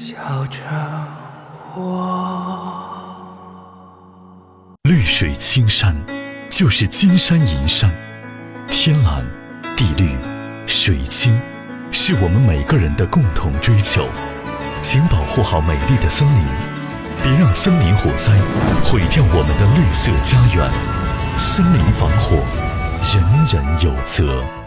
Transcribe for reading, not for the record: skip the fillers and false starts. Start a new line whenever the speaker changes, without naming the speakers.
笑着我。
绿水青山就是金山银山，天蓝地绿水清是我们每个人的共同追求。请保护好美丽的森林，别让森林火灾毁掉我们的绿色家园。森林防火，人人有责。